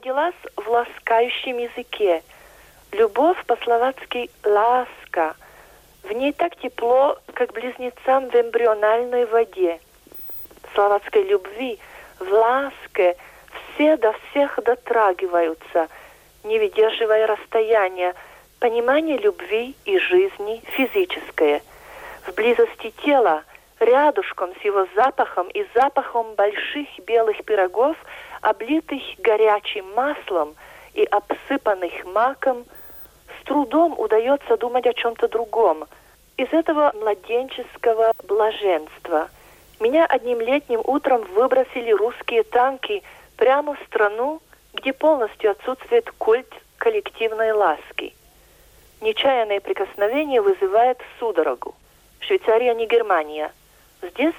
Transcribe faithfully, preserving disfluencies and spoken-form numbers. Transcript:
родилась в ласкающем языке. Любовь по-словацки «ласка». В ней так тепло, как близнецам в эмбриональной воде. В словацкой любви, в ласке все до всех дотрагиваются, не выдерживая расстояния, понимание любви и жизни физическое. В близости тела, рядышком с его запахом и запахом больших белых пирогов, облитых горячим маслом и обсыпанных маком, с трудом удается думать о чем-то другом. Из этого младенческого блаженства меня одним летним утром выбросили русские танки прямо в страну, где полностью отсутствует культ коллективной ласки. Нечаянное прикосновение вызывает судорогу. Швейцария не Германия. Здесь